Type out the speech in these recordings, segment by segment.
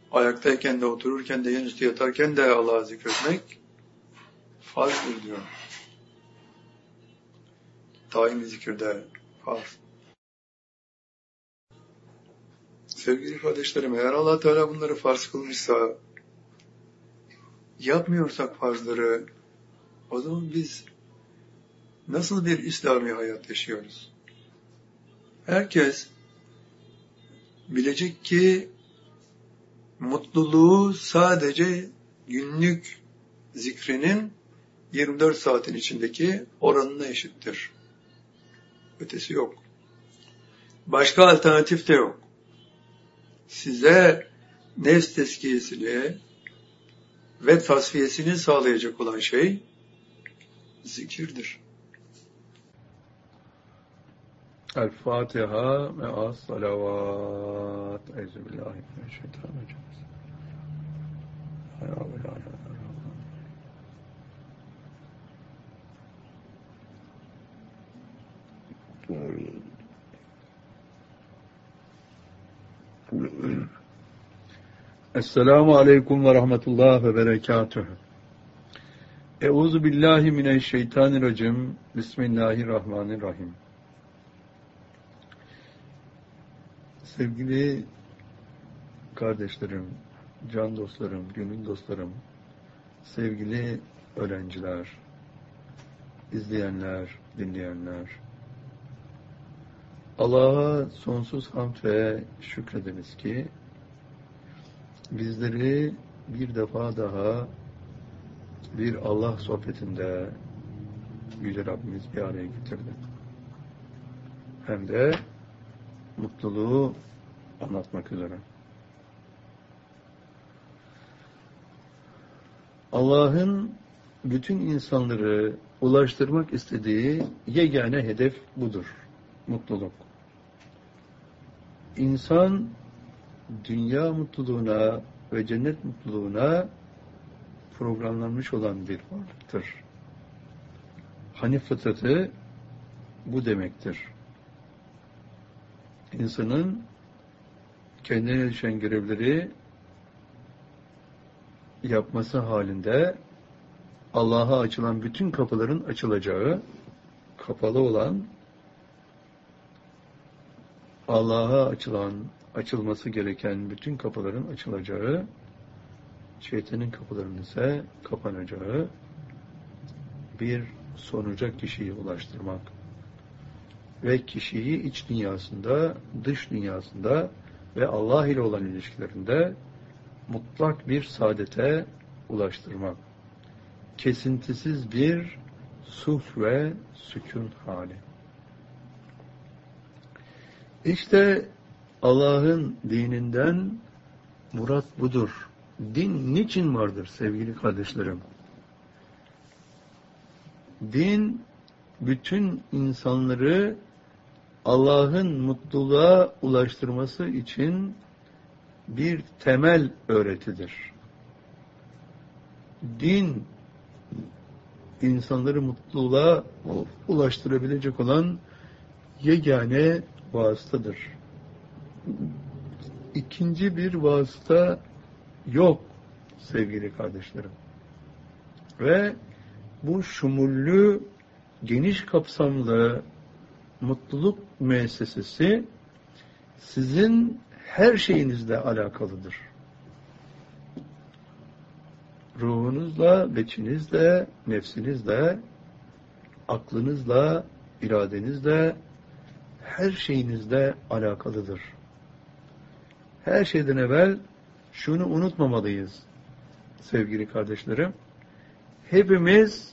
ayaktayken de, otururken de, yanüstü yatarken de Allah'ı zikretmek farzdır diyor. Daimi zikirde farz. Sevgili kardeşlerim, eğer Allah Teala bunları farz kılmışsa, yapmıyorsak farzları, o zaman biz nasıl bir İslami hayat yaşıyoruz? Herkes bilecek ki mutluluğu sadece günlük zikrinin 24 saatin içindeki oranına eşittir. Ötesi yok. Başka alternatif de yok. Size nefs tezkiyesini ve tasfiyesini sağlayacak olan şey zikirdir. El-Fatiha me'as salavat. Euzubillahimineşşeytanirracim. Esselamu aleyküm ve rahmetullah ve berekatühü. Euzubillahimineşşeytanirracim. Bismillahirrahmanirrahim. Sevgili kardeşlerim, can dostlarım, gönül dostlarım, sevgili öğrenciler, izleyenler, dinleyenler, Allah'a sonsuz hamd ve şükrediniz ki bizleri bir defa daha bir Allah sohbetinde Yüce Rabbimiz bir araya getirdi. Hem de mutluluğu anlatmak üzere. Allah'ın bütün insanları ulaştırmak istediği yegane hedef budur. Mutluluk. İnsan dünya mutluluğuna ve cennet mutluluğuna programlanmış olan bir varlıktır. Hanif fıtratı bu demektir. İnsanın kendine düşen görevleri yapması halinde Allah'a açılan bütün kapıların açılacağı, kapalı olan Allah'a açılması gereken bütün kapıların açılacağı, şeytanın kapılarının ise kapanacağı bir sonuca kişiyi ulaştırmak ve kişiyi iç dünyasında, dış dünyasında ve Allah ile olan ilişkilerinde mutlak bir saadete ulaştırmak. Kesintisiz bir sulh ve sükun hali. İşte Allah'ın dininden murat budur. Din niçin vardır sevgili kardeşlerim? Din, bütün insanları Allah'ın mutluluğa ulaştırması için bir temel öğretidir. Din, insanları mutluluğa ulaştırabilecek olan yegane vasıtadır. İkinci bir vasıta yok sevgili kardeşlerim. Ve bu şumullü, geniş kapsamlı mutluluk müessesesi sizin her şeyinizle alakalıdır. Ruhunuzla, beçinizle, nefsinizle, aklınızla, iradenizle, her şeyinizle alakalıdır. Her şeyden evvel şunu unutmamalıyız sevgili kardeşlerim. Hepimiz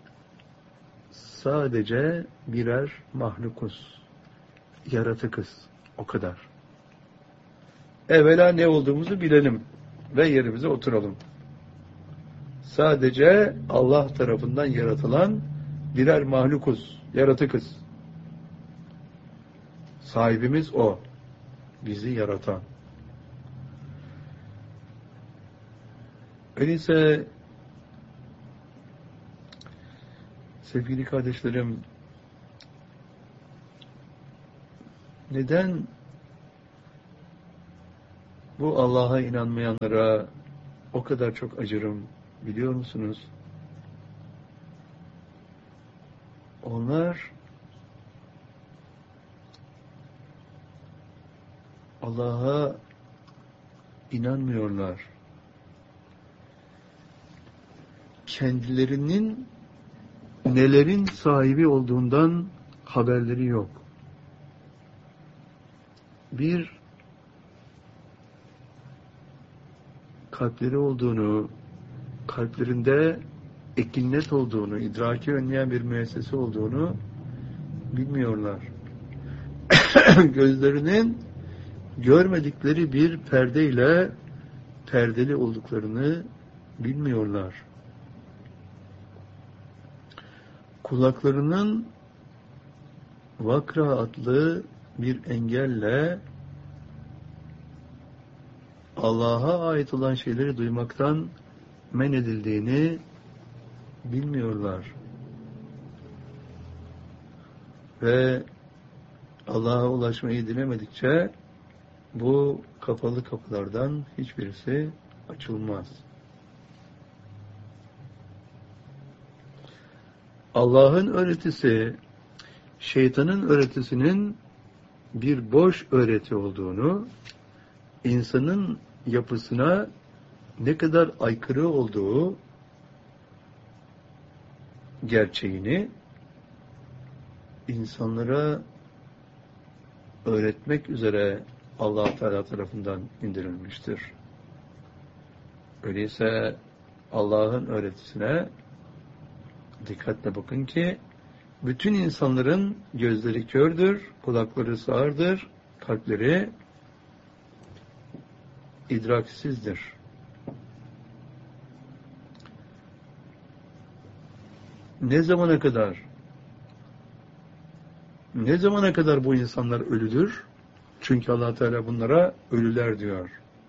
sadece birer mahlukuz, yaratıkız, o kadar. Evvela ne olduğumuzu bilelim ve yerimize oturalım. Sadece Allah tarafından yaratılan birer mahlukuz, yaratıkız. Sahibimiz O, bizi yaratan. Öyleyse sevgili kardeşlerim, neden Bu Allah'a inanmayanlara o kadar çok acırım, biliyor musunuz? Onlar Allah'a inanmıyorlar. Kendilerinin nelerin sahibi olduğundan haberleri yok. Bir, kalpleri olduğunu, kalplerinde ekinnet olduğunu, idraki önleyen bir müessese olduğunu bilmiyorlar. Gözlerinin görmedikleri bir perdeyle perdeli olduklarını bilmiyorlar. Kulaklarının vakra adlı bir engelle Allah'a ait olan şeyleri duymaktan men edildiğini bilmiyorlar. Ve Allah'a ulaşmayı dilemedikçe bu kapalı kapılardan hiçbirisi açılmaz. Allah'ın öğretisi, şeytanın öğretisinin bir boş öğreti olduğunu, insanın yapısına ne kadar aykırı olduğu gerçeğini insanlara öğretmek üzere Allah Teala tarafından indirilmiştir. Öyleyse Allah'ın öğretisine dikkatle bakın ki bütün insanların gözleri kördür, kulakları sağırdır, kalpleri idraksizdir. Ne zamana kadar? Ne zamana kadar bu insanlar ölüdür? Çünkü Allah Teala bunlara ölüler diyor.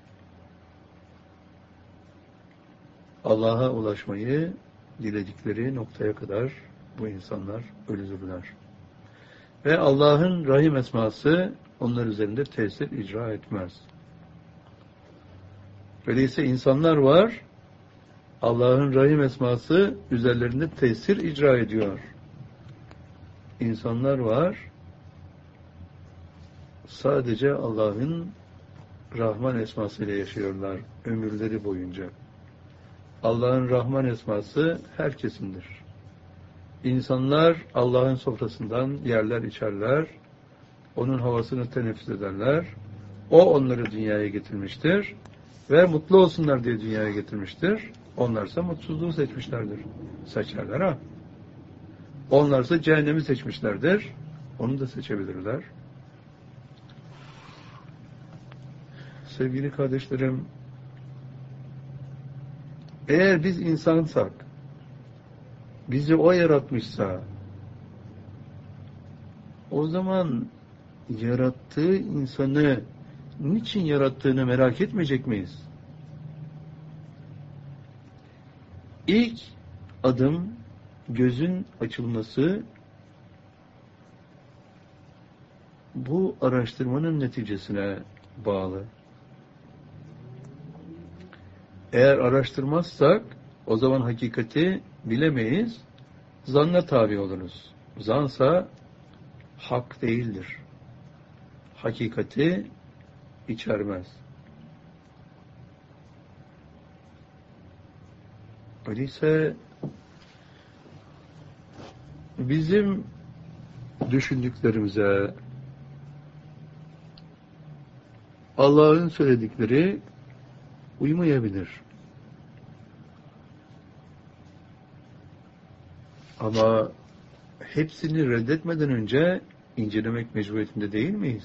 Allah'a ulaşmayı diledikleri noktaya kadar bu insanlar ölüdürler. Ve Allah'ın Rahim esması onlar üzerinde tesir icra etmez. Öyleyse insanlar var, Allah'ın Rahim esması üzerlerinde tesir icra ediyor. İnsanlar var, sadece Allah'ın Rahman esmasıyla yaşıyorlar ömürleri boyunca. Allah'ın Rahman esması herkesindir. İnsanlar Allah'ın sofrasından yerler içerler, onun havasını teneffüs ederler, o onları dünyaya getirmiştir ve mutlu olsunlar diye dünyaya getirmiştir. Onlarsa mutsuzluğu seçmişlerdir. Seçerler ha. Onlarsa cehennemi seçmişlerdir. Onu da seçebilirler. Sevgili kardeşlerim, eğer biz insansak, bizi o yaratmışsa, o zaman yarattığı insanı niçin yarattığını merak etmeyecek miyiz? İlk adım gözün açılması, bu araştırmanın neticesine bağlı. Eğer araştırmazsak o zaman hakikati bilemeyiz, zanna tabi oluruz. Zansa hak değildir. Hakikati içermez. Öyleyse bizim düşündüklerimize Allah'ın söyledikleri uymayabilir. Ama hepsini reddetmeden önce incelemek mecburiyetinde değil miyiz?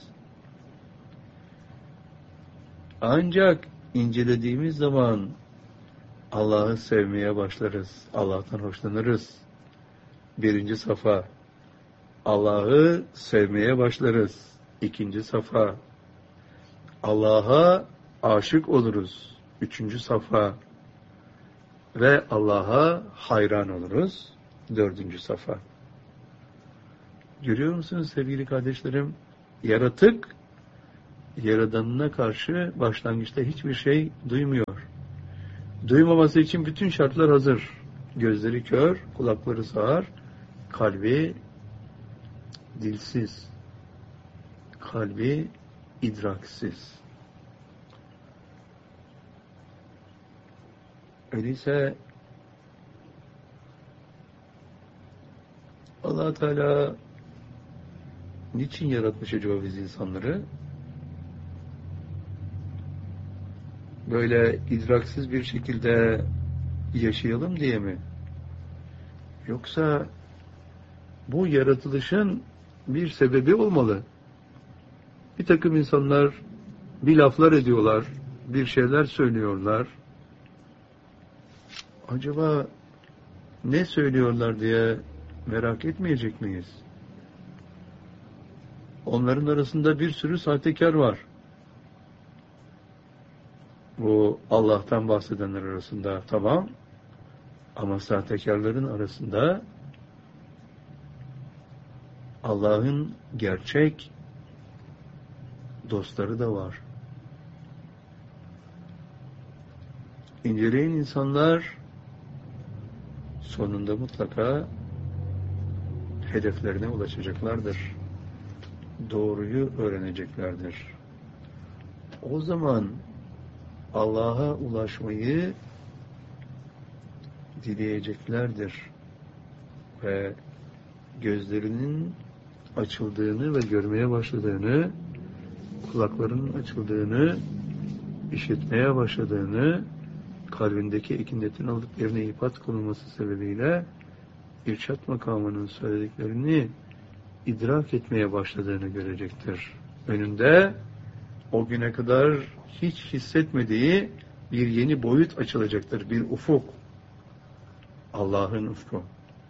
Ancak incelediğimiz zaman Allah'ı sevmeye başlarız. Allah'tan hoşlanırız. 1. safa. Allah'ı sevmeye başlarız. 2. safa. Allah'a aşık oluruz. 3. safa. Ve Allah'a hayran oluruz. 4. safa. Görüyor musunuz sevgili kardeşlerim? Yaratık Yaradanına karşı başlangıçta hiçbir şey duymuyor. Duymaması için bütün şartlar hazır. Gözleri kör, kulakları sağır, kalbi dilsiz, kalbi idraksiz. Öyleyse Allah Teala niçin yaratmış acaba biz insanları? Böyle idraksiz bir şekilde yaşayalım diye mi? Yoksa bu yaratılışın bir sebebi olmalı. Bir takım insanlar bir laflar ediyorlar, bir şeyler söylüyorlar. Acaba ne söylüyorlar diye merak etmeyecek miyiz? Onların arasında bir sürü sahtekar var. Bu Allah'tan bahsedenler arasında tamam, ama sahtekarların arasında Allah'ın gerçek dostları da var. İnceleyen insanlar sonunda mutlaka hedeflerine ulaşacaklardır. Doğruyu öğreneceklerdir. O zaman Allah'a ulaşmayı dileyeceklerdir. Ve gözlerinin açıldığını ve görmeye başladığını, kulaklarının açıldığını, işitmeye başladığını, kalbindeki ekinetin alıp yerine ipat konulması sebebiyle irşat makamının söylediklerini idrak etmeye başladığını görecektir. Önünde o güne kadar hiç hissetmediği bir yeni boyut açılacaktır. Bir ufuk. Allah'ın ufku.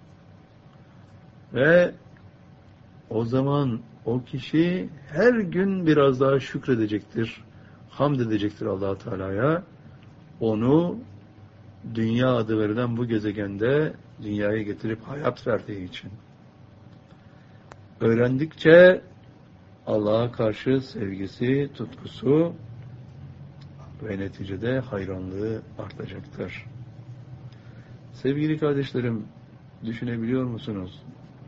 Ve o zaman o kişi her gün biraz daha şükredecektir. Hamd edecektir Allah-u Teala'ya. Onu dünya adı verilen bu gezegende dünyaya getirip hayat verdiği için. Öğrendikçe Allah'a karşı sevgisi, tutkusu ve neticede hayranlığı artacaktır. Sevgili kardeşlerim, düşünebiliyor musunuz?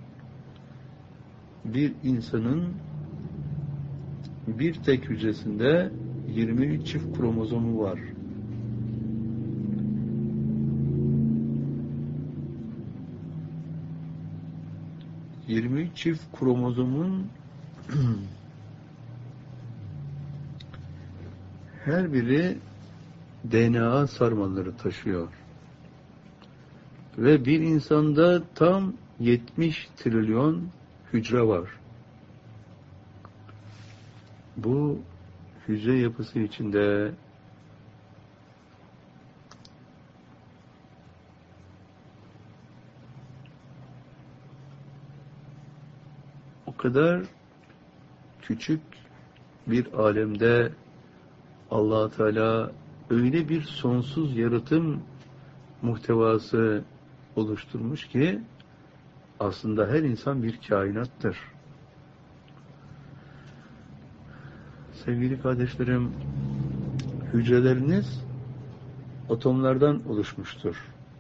Bir insanın bir tek hücresinde 23 çift kromozomu var. ...23 çift kromozomun her biri DNA sarmalları taşıyor. Ve bir insanda tam 70 trilyon hücre var. Bu hücre yapısı içinde o kadar küçük bir alemde Allah Teala öyle bir sonsuz yaratım muhtevası oluşturmuş ki aslında her insan bir kainattır. Sevgili kardeşlerim, hücreleriniz atomlardan oluşmuştur.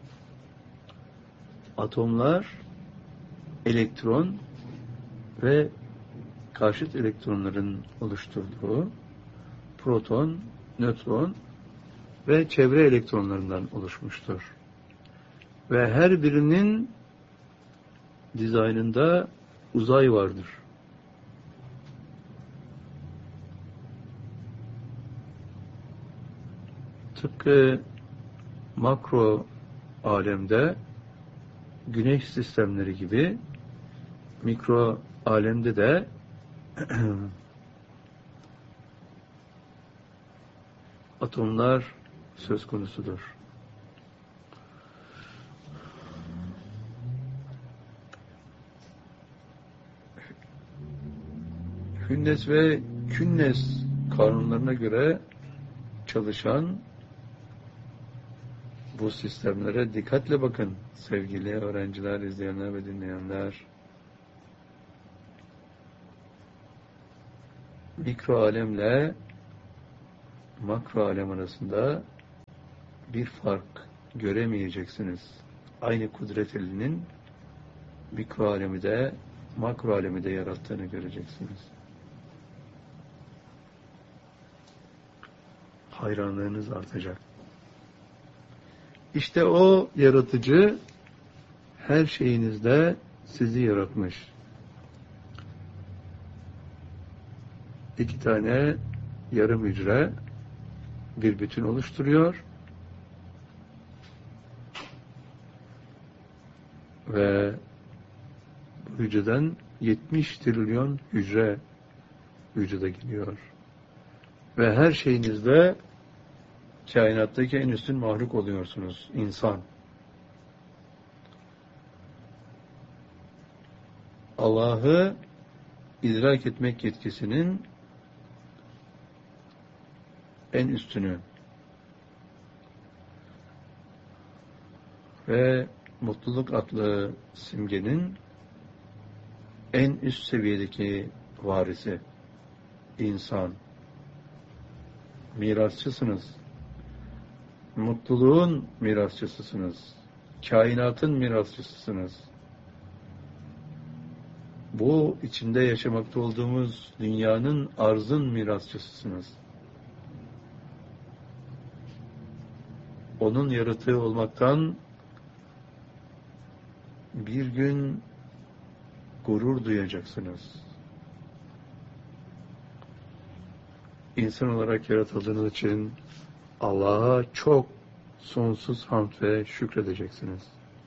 Atomlar elektron ve karşıt elektronların oluşturduğu proton, nötron ve çevre elektronlarından oluşmuştur. Ve her birinin dizaynında uzay vardır. Tıpkı makro alemde güneş sistemleri gibi mikro alemde de atomlar söz konusudur. Hünnes ve künnes kanunlarına göre çalışan bu sistemlere dikkatle bakın sevgili öğrenciler, izleyenler ve dinleyenler. mikro alemle makro alem arasında bir fark göremeyeceksiniz. Aynı kudret elinin mikro alemi de makro alemi de yarattığını göreceksiniz. Hayranlığınız artacak. İşte o yaratıcı her şeyinizde sizi yaratmış. 2 tane yarım hücre bir bütün oluşturuyor ve bu hücreden 70 trilyon hücre vücuda geliyor. Ve her şeyinizde kainattaki en üstün mahluk oluyorsunuz, insan. Allah'ı idrak etmek yetkisinin en üstünü ve mutluluk adlı simgenin en üst seviyedeki varisi, insan. Mirasçısınız. Mutluluğun mirasçısısınız. Kainatın mirasçısısınız. Bu içinde yaşamakta olduğumuz dünyanın arzın mirasçısısınız. Onun yaratığı olmaktan bir gün gurur duyacaksınız. İnsan olarak yaratıldığınız için Allah'a çok sonsuz hamd ve şükredeceksiniz.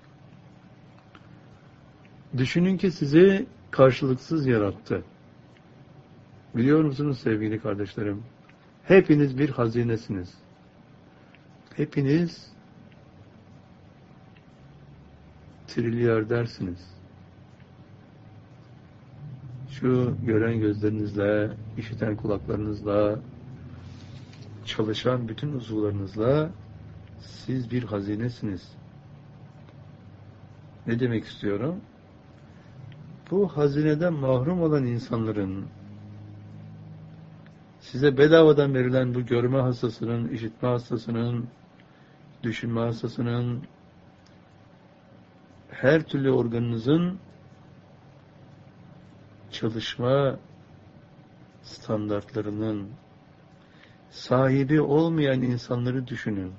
Düşünün ki sizi karşılıksız yarattı. Biliyor musunuz sevgili kardeşlerim? Hepiniz bir hazinesiniz. Hepiniz trilyardersiniz. Şu gören gözlerinizle, işiten kulaklarınızla, çalışan bütün uzuvlarınızla siz bir hazinesiniz. Ne demek istiyorum? Bu hazineden mahrum olan insanların size bedavadan verilen bu görme hastasının, işitme hastasının, düşünme hastasının, her türlü organınızın çalışma standartlarının sahibi olmayan insanları düşünün.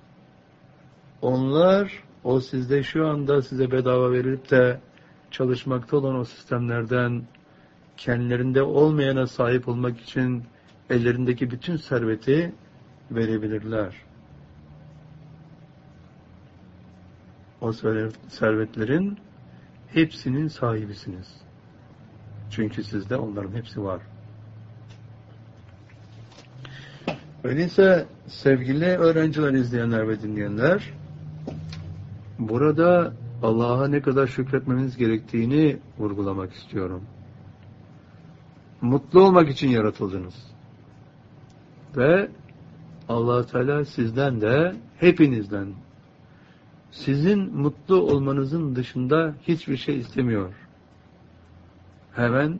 Onlar o sizde şu anda size bedava verilip de çalışmakta olan o sistemlerden kendilerinde olmayana sahip olmak için ellerindeki bütün serveti verebilirler. O servetlerin hepsinin sahibisiniz. Çünkü sizde onların hepsi var. Öyleyse sevgili öğrenciler, izleyenler ve dinleyenler, burada Allah'a ne kadar şükretmemiz gerektiğini vurgulamak istiyorum. Mutlu olmak için yaratıldınız. Ve Allah Teala sizden de, hepinizden, sizin mutlu olmanızın dışında hiçbir şey istemiyor. Hemen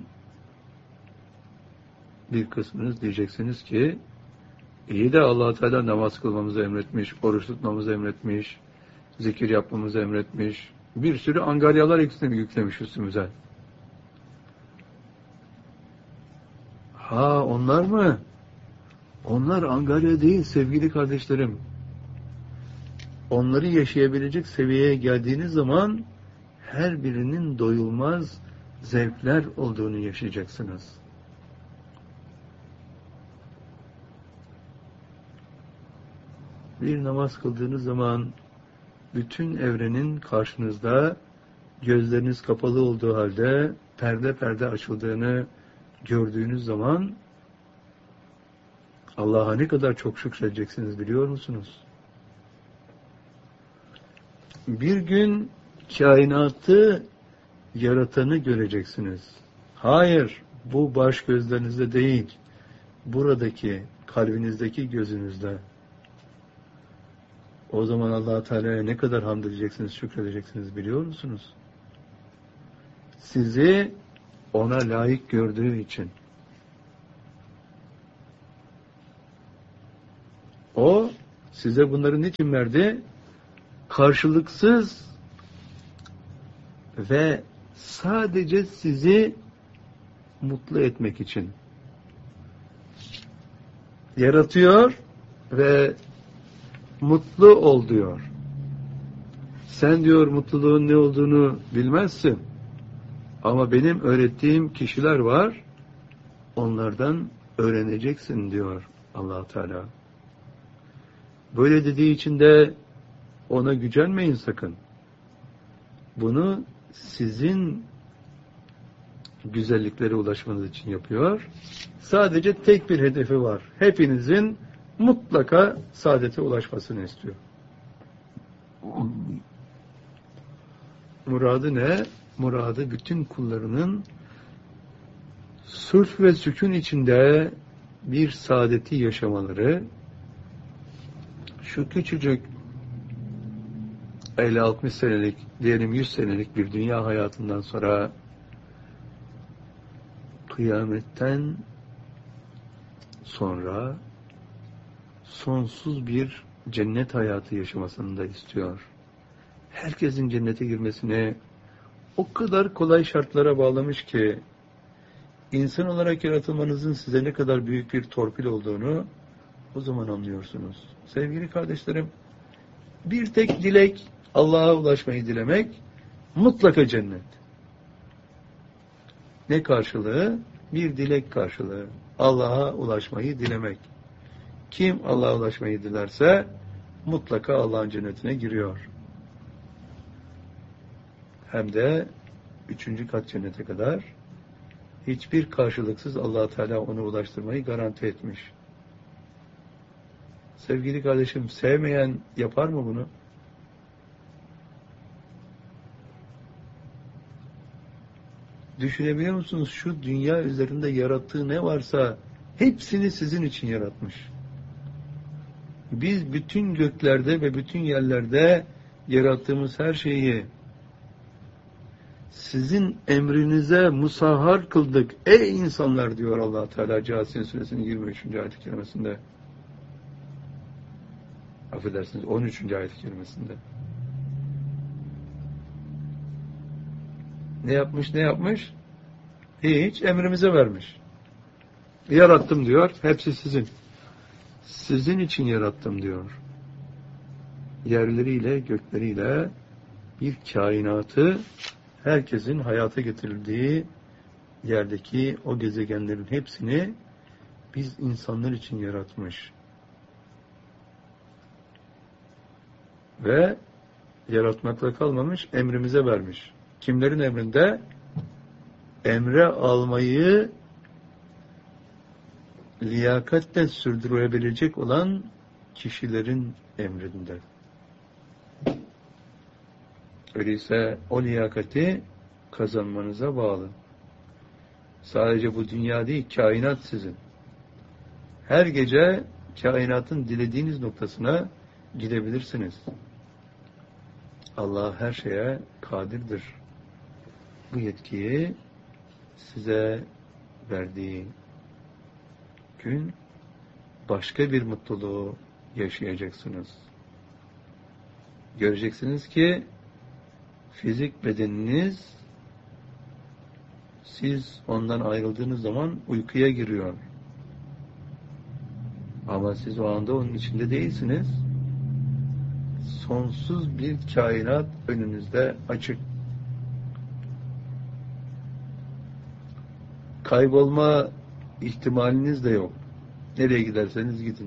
bir kısmınız diyeceksiniz ki, iyi de Allah Teala namaz kılmamızı emretmiş, oruç tutmamızı emretmiş, zikir yapmamızı emretmiş, bir sürü angaryalar yüklemiş üstümüze. Ha, onlar mı? Onlar angarya değil sevgili kardeşlerim. Onları yaşayabilecek seviyeye geldiğiniz zaman her birinin doyulmaz zevkler olduğunu yaşayacaksınız. Bir namaz kıldığınız zaman bütün evrenin karşınızda, gözleriniz kapalı olduğu halde perde perde açıldığını gördüğünüz zaman Allah'a ne kadar çok şükredeceksiniz biliyor musunuz? Bir gün kainatı yaratanı göreceksiniz. Hayır, bu baş gözlerinizde değil, buradaki, kalbinizdeki gözünüzde. O zaman Allah Teala'ya ne kadar hamd edeceksiniz, şükredeceksiniz biliyor musunuz? Sizi ona layık gördüğü için. Size bunları niçin verdi? Karşılıksız ve sadece sizi mutlu etmek için. Yaratıyor ve mutlu ol diyor. Sen diyor mutluluğun ne olduğunu bilmezsin. Ama benim öğrettiğim kişiler var. Onlardan öğreneceksin diyor Allah Teala. Böyle dediği için de ona gücenmeyin sakın. Bunu sizin güzelliklere ulaşmanız için yapıyor. Sadece tek bir hedefi var. Hepinizin mutlaka saadete ulaşmasını istiyor. Muradı ne? Muradı bütün kullarının sulh ve sükun içinde bir saadeti yaşamaları. Şu küçücük 50-60 senelik, diyelim 100 senelik bir dünya hayatından sonra kıyametten sonra sonsuz bir cennet hayatı yaşamasını da istiyor. Herkesin cennete girmesini o kadar kolay şartlara bağlamış ki insan olarak yaratılmanızın size ne kadar büyük bir torpil olduğunu o zaman anlıyorsunuz. Sevgili kardeşlerim, bir tek dilek Allah'a ulaşmayı dilemek, mutlaka cennet. Ne karşılığı? Bir dilek karşılığı. Allah'a ulaşmayı dilemek. Kim Allah'a ulaşmayı dilerse mutlaka Allah'ın cennetine giriyor. Hem de 3. kat cennete kadar hiçbir karşılıksız Allah Teala onu ulaştırmayı garanti etmiş. Sevgili kardeşim, sevmeyen yapar mı bunu? Düşünebiliyor musunuz? Şu dünya üzerinde yarattığı ne varsa hepsini sizin için yaratmış. Biz bütün göklerde ve bütün yerlerde yarattığımız her şeyi sizin emrinize musahhar kıldık. Ey insanlar diyor Allah Teala Câsiye Suresinin 23. ayet-i kerimesinde. Affedersiniz 13. ayet-i kerimesinde. Ne yapmış? Hiç, emrimize vermiş. Yarattım diyor, hepsi sizin. Sizin için yarattım diyor. Yerleriyle, gökleriyle bir kainatı herkesin hayata getirildiği yerdeki o gezegenlerin hepsini biz insanlar için yaratmış. Ve yaratmakla kalmamış, emrimize vermiş. Kimlerin emrinde? Emre almayı liyakatle sürdürebilecek olan kişilerin emrinde. Öyleyse o liyakati kazanmanıza bağlı. Sadece bu dünya değil, kainat sizin. Her gece kainatın dilediğiniz noktasına gidebilirsiniz. Allah her şeye kadirdir. Bu yetkiyi size verdiği gün başka bir mutluluğu yaşayacaksınız. Göreceksiniz ki fizik bedeniniz siz ondan ayrıldığınız zaman uykuya giriyor. Ama siz o anda onun içinde değilsiniz. Sonsuz bir kainat önünüzde açık. Kaybolma ihtimaliniz de yok. Nereye giderseniz gidin.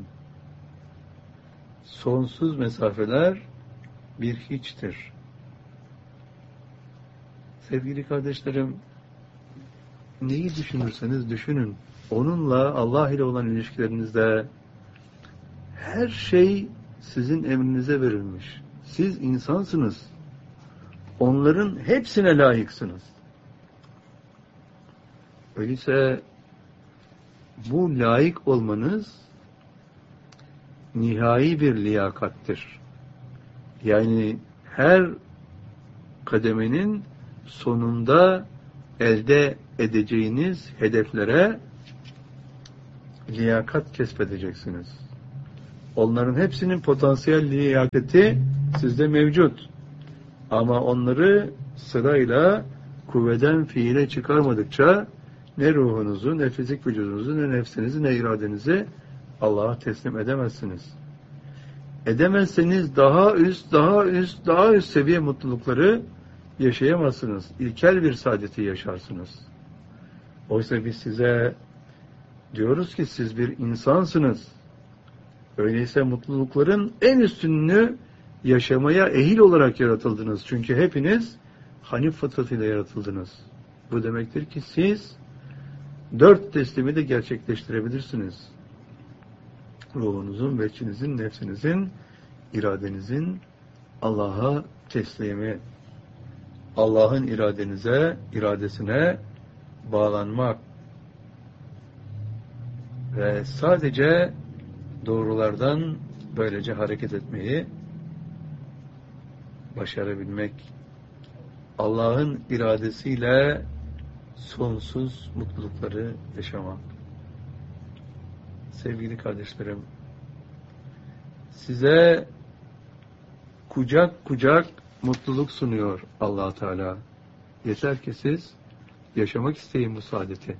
Sonsuz mesafeler bir hiçtir. Sevgili kardeşlerim, neyi düşünürseniz düşünün. Onunla, Allah ile olan ilişkilerinizde her şey sizin emrinize verilmiş. Siz insansınız. Onların hepsine layıksınız. Öyleyse bu layık olmanız nihai bir liyakattir. Yani her kademenin sonunda elde edeceğiniz hedeflere liyakat kesbedeceksiniz. Onların hepsinin potansiyel liyakati sizde mevcut. Ama onları sırayla kuvveden fiile çıkarmadıkça ne ruhunuzu, ne fizik vücudunuzu, ne nefsinizi, ne iradenizi Allah'a teslim edemezsiniz. Edemezseniz daha üst seviye mutlulukları yaşayamazsınız. İlkel bir saadeti yaşarsınız. Oysa biz size diyoruz ki siz bir insansınız. Öyleyse mutlulukların en üstününü yaşamaya ehil olarak yaratıldınız. Çünkü hepiniz Hanif fıtratıyla yaratıldınız. Bu demektir ki siz 4 teslimi de gerçekleştirebilirsiniz. Ruhunuzun, veçinizin, nefsinizin, iradenizin Allah'a teslimi. Allah'ın iradesine bağlanmak. Ve sadece doğrulardan böylece hareket etmeyi başarabilmek. Allah'ın iradesiyle sonsuz mutlulukları yaşamak. Sevgili kardeşlerim, size kucak kucak mutluluk sunuyor Allah Teala. Yeter ki siz yaşamak isteyin bu saadeti.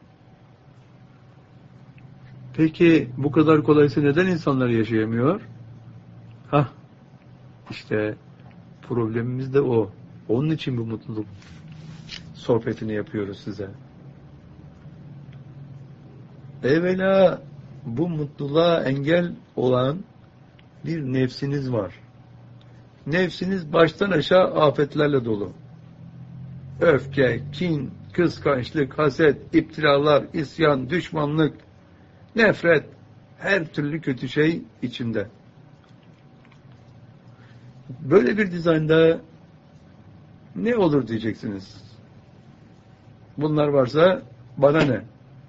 Peki bu kadar kolaysa neden insanlar yaşayamıyor? İşte problemimiz de o. Onun için bu mutluluk sohbetini yapıyoruz size. Evvela bu mutluluğa engel olan bir nefsiniz var. Nefsiniz baştan aşağı afetlerle dolu. Öfke, kin, kıskançlık, haset, iptiralar, isyan, düşmanlık, nefret, her türlü kötü şey içinde. Böyle bir dizaynda ne olur diyeceksiniz. Bunlar varsa bana ne?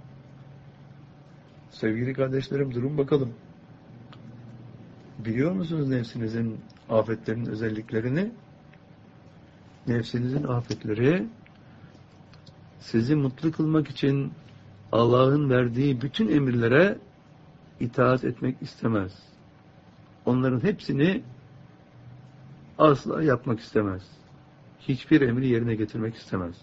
Sevgili kardeşlerim, durun bakalım. Biliyor musunuz nefsinizin afetlerinin özelliklerini? Nefsinizin afetleri sizi mutlu kılmak için Allah'ın verdiği bütün emirlere itaat etmek istemez. Onların hepsini asla yapmak istemez. Hiçbir emri yerine getirmek istemez.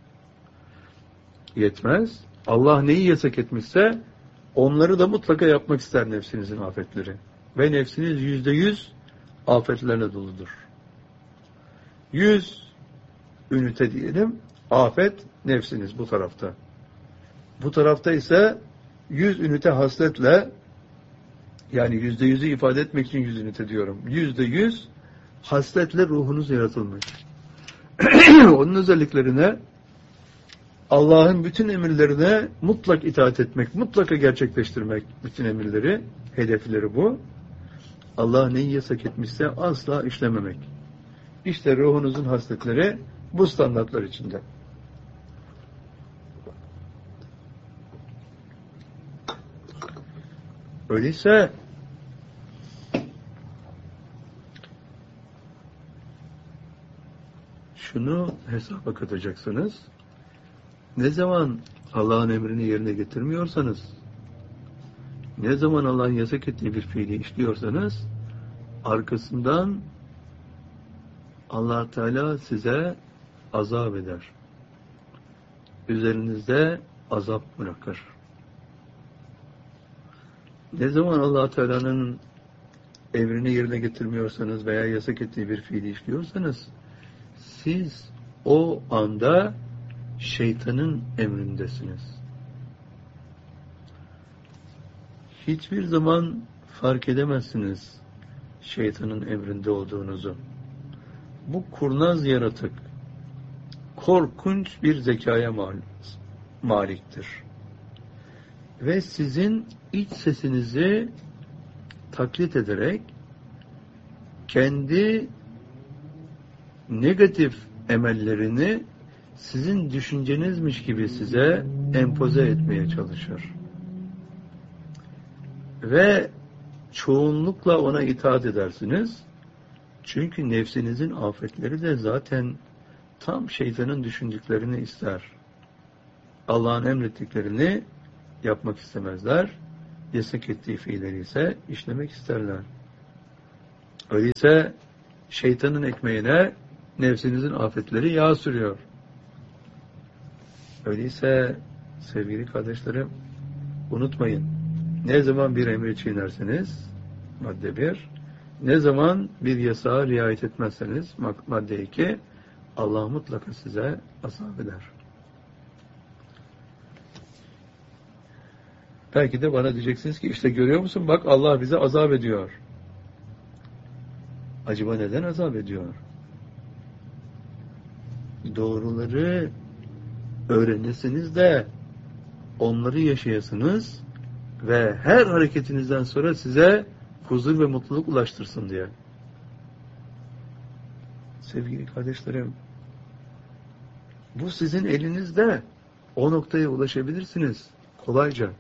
Yetmez. Allah neyi yasak etmişse onları da mutlaka yapmak ister nefsinizin afetleri. Ve nefsiniz %100 afetlerle doludur. 100 ünite diyelim, afet nefsiniz bu tarafta. Bu tarafta ise 100 ünite hasletle, yani %100'ü ifade etmek için 100 ünite diyorum. %100 hasletle ruhunuz yaratılmış. Onun özelliklerine, Allah'ın bütün emirlerine mutlak itaat etmek, mutlaka gerçekleştirmek bütün emirleri, hedefleri bu. Allah neyi yasak etmişse asla işlememek. İşte ruhunuzun hasletleri bu standartlar içinde. Öyleyse şunu hesaba katacaksınız. Ne zaman Allah'ın emrini yerine getirmiyorsanız, ne zaman Allah'ın yasak ettiği bir fiili işliyorsanız, arkasından Allah Teala size azap eder. Üzerinizde azap bırakır. Ne zaman Allah Teala'nın emrini yerine getirmiyorsanız veya yasak ettiği bir fiili işliyorsanız, siz o anda şeytanın emrindesiniz. Hiçbir zaman fark edemezsiniz şeytanın emrinde olduğunuzu. Bu kurnaz yaratık korkunç bir zekaya maliktir. Ve sizin iç sesinizi taklit ederek kendi negatif emellerini sizin düşüncenizmiş gibi size empoze etmeye çalışır. Ve çoğunlukla ona itaat edersiniz. Çünkü nefsinizin afetleri de zaten tam şeytanın düşündüklerini ister. Allah'ın emrettiklerini yapmak istemezler. yasak ettiği fiilleri ise işlemek isterler. Öyleyse şeytanın ekmeğine nefsinizin afetleri yağ sürüyor. Öyleyse sevgili kardeşlerim, unutmayın, ne zaman bir emri çiğnerseniz, madde 1, ne zaman bir yasağa riayet etmezseniz, madde 2, Allah mutlaka size azap eder. Belki de bana diyeceksiniz ki, işte görüyor musun, bak Allah bize azap ediyor. Acaba neden azap ediyor? Doğruları öğrenesiniz de onları yaşayasınız ve her hareketinizden sonra size huzur ve mutluluk ulaştırsın diye. Sevgili kardeşlerim, bu sizin elinizde. O noktaya ulaşabilirsiniz kolayca.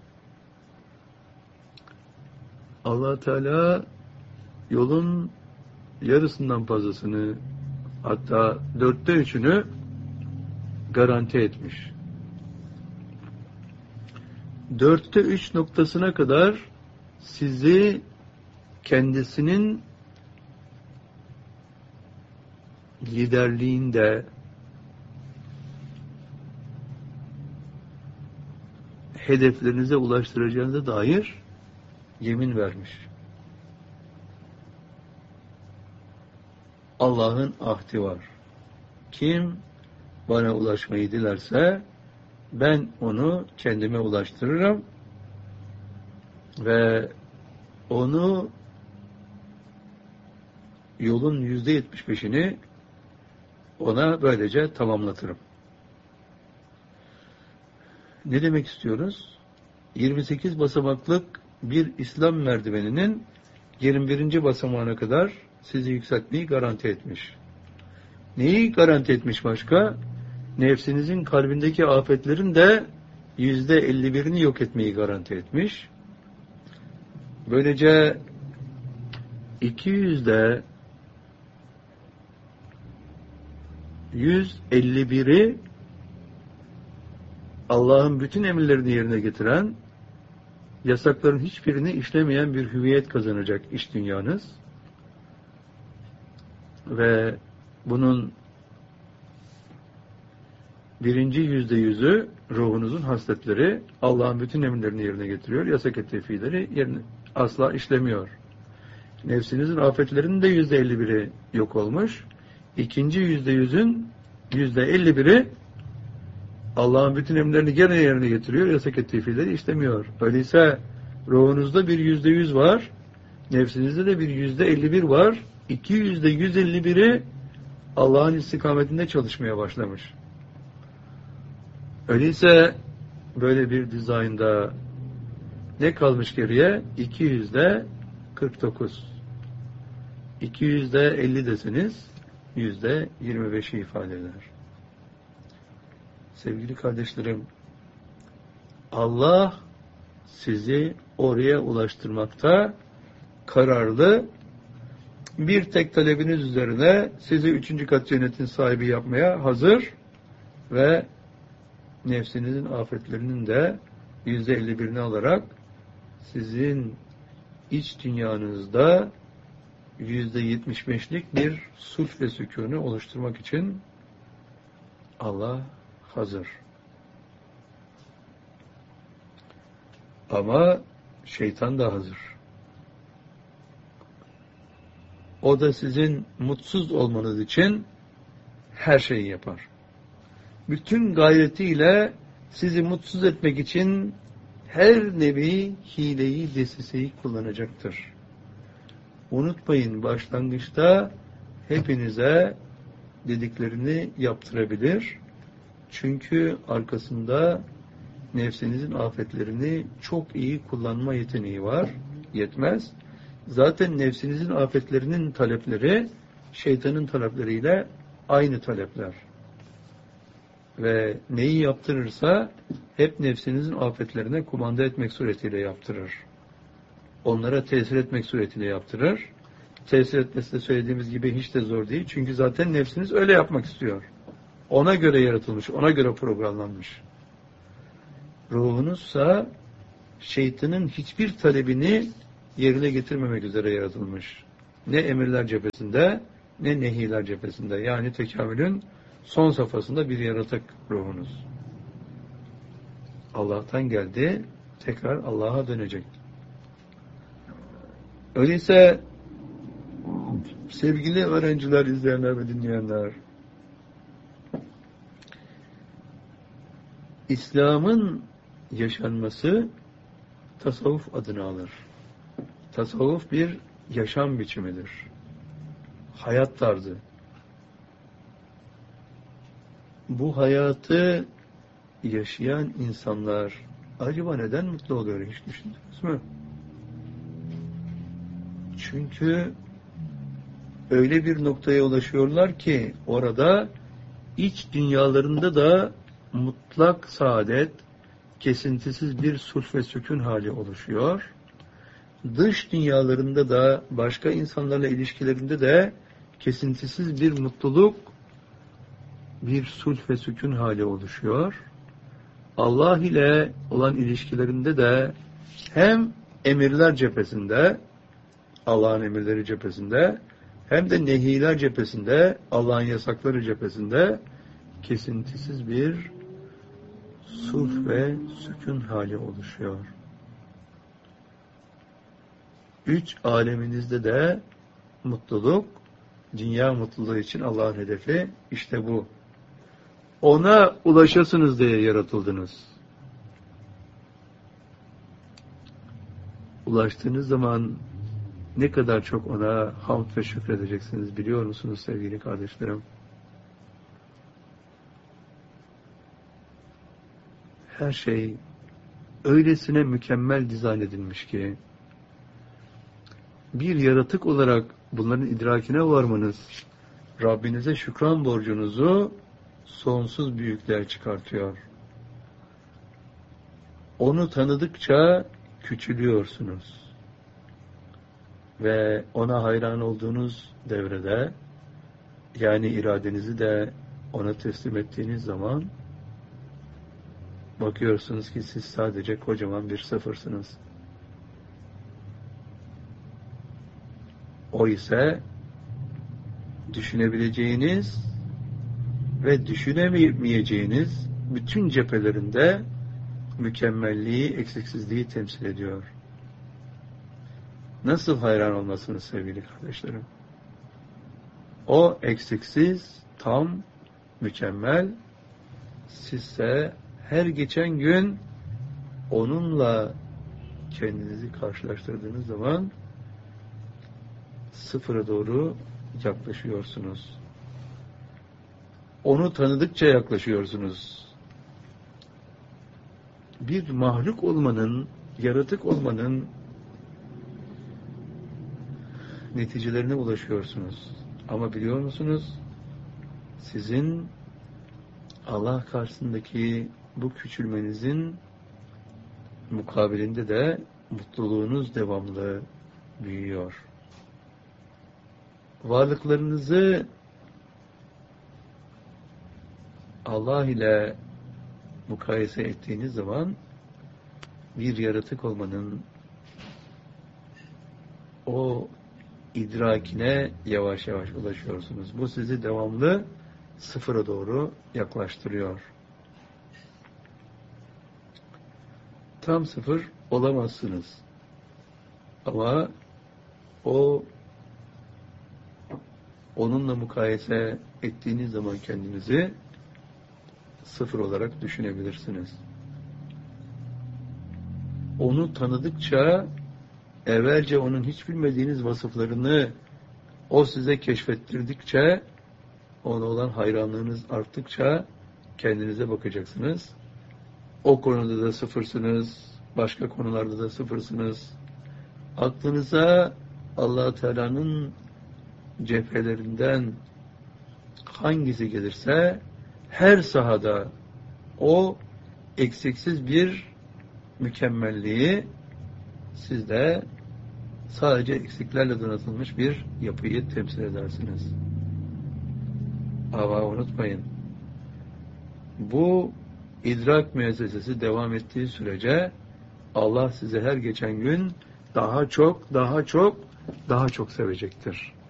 Allah Teala yolun yarısından fazlasını, hatta 3/4'ünü garanti etmiş. 3/4 noktasına kadar sizi kendisinin liderliğinde, hedeflerinize ulaştıracağınıza dair yemin vermiş. Allah'ın ahdi var. Kim bana ulaşmayı dilerse ben onu kendime ulaştırırım ve onu yolun %75'ini ona böylece tamamlatırım. Ne demek istiyoruz? 28 basamaklık bir İslam merdiveninin 21. basamağına kadar sizi yükseltmeyi garanti etmiş. Neyi garanti etmiş başka? Nefsinizin kalbindeki afetlerin de %51'ini yok etmeyi garanti etmiş. Böylece 200'de 151'i Allah'ın bütün emirlerini yerine getiren, yasakların hiçbirini işlemeyen bir hüviyet kazanacak iç dünyanız. Ve bunun birinci %100'ü ruhunuzun hasletleri, Allah'ın bütün emirlerini yerine getiriyor, yasak ettiği fiilleri yerine asla işlemiyor. Nefsinizin afetlerinin de %51'i yok olmuş. İkinci %100'ün %51'i Allah'ın bütün emirlerini gene yerine getiriyor, yasak ettiği fiilleri işlemiyor. Öyleyse ruhunuzda bir %100 var, nefsinizde de bir %51 var. 200'de 151'i Allah'ın istikametinde çalışmaya başlamış. Öyleyse böyle bir dizaynda ne kalmış geriye? 200'de 49. 200'de 50 deseniz %25'i ifade eder. Sevgili kardeşlerim, Allah sizi oraya ulaştırmakta kararlı. Bir tek talebiniz üzerine sizi 3. kat cennetin sahibi yapmaya hazır ve nefsinizin afetlerinin de %51'ini alarak sizin iç dünyanızda %75'lik bir sulh ve sükûnu oluşturmak için Allah hazır. Ama şeytan da hazır. O da sizin mutsuz olmanız için her şeyi yapar. Bütün gayretiyle sizi mutsuz etmek için her nevi hileyi, desiseyi kullanacaktır. Unutmayın, başlangıçta hepinize dediklerini yaptırabilir. Çünkü arkasında nefsinizin afetlerini çok iyi kullanma yeteneği var. Yetmez. Zaten nefsinizin afetlerinin talepleri şeytanın talepleriyle aynı talepler. Ve neyi yaptırırsa hep nefsinizin afetlerine kumanda etmek suretiyle yaptırır. Onlara tesir etmek suretiyle yaptırır. Tesir etmesi de söylediğimiz gibi hiç de zor değil. Çünkü zaten nefsiniz öyle yapmak istiyor. Ona göre yaratılmış, ona göre programlanmış. Ruhunuzsa şeytanın hiçbir talebini yerine getirmemek üzere yaratılmış. Ne emirler cephesinde, ne nehiler cephesinde. Yani tekamülün son safhasında bir yaratık ruhunuz. Allah'tan geldi, tekrar Allah'a dönecek. Öyleyse sevgili öğrenciler, izleyenler ve dinleyenler, İslam'ın yaşanması tasavvuf adını alır. Tasavvuf bir yaşam biçimidir. Hayat tarzı. Bu hayatı yaşayan insanlar acaba neden mutlu oluyor, hiç düşündünüz mü? Çünkü öyle bir noktaya ulaşıyorlar ki orada iç dünyalarında da mutlak saadet, kesintisiz bir sulh ve sükun hali oluşuyor. Dış dünyalarında da, başka insanlarla ilişkilerinde de kesintisiz bir mutluluk, bir sulh ve sükun hali oluşuyor. Allah ile olan ilişkilerinde de hem emirler cephesinde, Allah'ın emirleri cephesinde, hem de nehiler cephesinde, Allah'ın yasakları cephesinde kesintisiz bir sulh ve sükun hali oluşuyor. Üç aleminizde de mutluluk, dünya mutluluğu için Allah'ın hedefi işte bu. Ona ulaşasınız diye yaratıldınız. Ulaştığınız zaman ne kadar çok ona hamd ve şükredeceksiniz biliyor musunuz sevgili kardeşlerim? Her şey öylesine mükemmel dizayn edilmiş ki bir yaratık olarak bunların idrakine varmanız Rabbinize şükran borcunuzu sonsuz büyüklüğe çıkartıyor. Onu tanıdıkça küçülüyorsunuz. Ve ona hayran olduğunuz devrede, yani iradenizi de ona teslim ettiğiniz zaman bakıyorsunuz ki siz sadece kocaman bir sıfırsınız. O ise düşünebileceğiniz ve düşünemeyeceğiniz bütün cephelerinde mükemmelliği, eksiksizliği temsil ediyor. Nasıl hayran olmasınız sevgili kardeşlerim? O eksiksiz, tam, mükemmel, sizse her geçen gün onunla kendinizi karşılaştırdığınız zaman sıfıra doğru yaklaşıyorsunuz. Onu tanıdıkça yaklaşıyorsunuz. Bir mahluk olmanın, yaratık olmanın neticelerine ulaşıyorsunuz. Ama biliyor musunuz? Sizin Allah karşısındaki bu küçülmenizin mukabilinde de mutluluğunuz devamlı büyüyor. Varlıklarınızı Allah ile mukayese ettiğiniz zaman bir yaratık olmanın o idrakine yavaş yavaş ulaşıyorsunuz. Bu sizi devamlı sıfıra doğru yaklaştırıyor. Tam sıfır olamazsınız. Ama onunla mukayese ettiğiniz zaman kendinizi sıfır olarak düşünebilirsiniz. Onu tanıdıkça evvelce onun hiç bilmediğiniz vasıflarını o size keşfettirdikçe, ona olan hayranlığınız arttıkça kendinize bakacaksınız. O konuda da sıfırsınız, başka konularda da sıfırsınız. Aklınıza Allah-u Teala'nın cephelerinden hangisi gelirse her sahada o eksiksiz bir mükemmelliği, sizde sadece eksiklerle donatılmış bir yapıyı temsil edersiniz. Ama unutmayın, bu idrak müessesesi devam ettiği sürece Allah sizi her geçen gün daha çok, daha çok, daha çok sevecektir.